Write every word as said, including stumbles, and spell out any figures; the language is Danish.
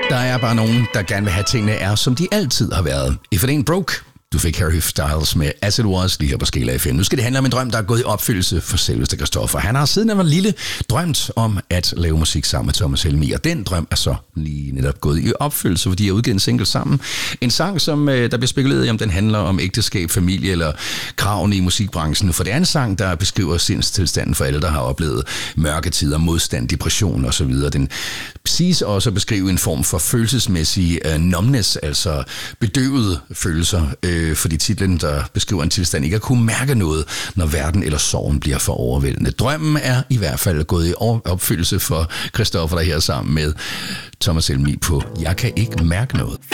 Der er bare nogen, der gerne vil have tingene er, som de altid har været. If it ain't broke. Du fik Harry Styles med As It Was lige her på Skala F M. Nu skal det handle om en drøm, der er gået i opfyldelse for selveste Christoffer. Han har siden han var lille drømt om at lave musik sammen med Thomas Helmig, og den drøm er så lige netop gået i opfyldelse, fordi de har udgivet en single sammen. En sang, som der bliver spekuleret i, om den handler om ægteskab, familie eller kravene i musikbranchen. For det er en sang, der beskriver sindstilstanden for alle, der har oplevet mørke tider, modstand, depression osv. Den siges også at beskrive en form for følelsesmæssig uh, numbness, altså bedøvede følelser, uh, fordi titlen, der beskriver en tilstand, ikke at kunne mærke noget, når verden eller sorgen bliver for overvældende. Drømmen er i hvert fald gået i opfyldelse for Christoffer, der her sammen med Thomas Helmig på Jeg kan ikke mærke noget.